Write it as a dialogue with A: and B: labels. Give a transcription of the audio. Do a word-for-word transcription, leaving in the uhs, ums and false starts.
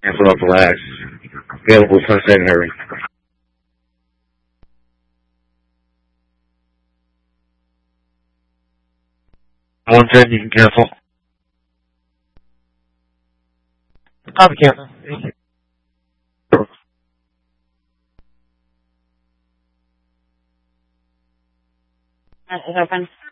A: Cancel up, relax. Available sunset and hurry. One ten, you can cancel.
B: Copy, cancel. Thank you.
C: That is open.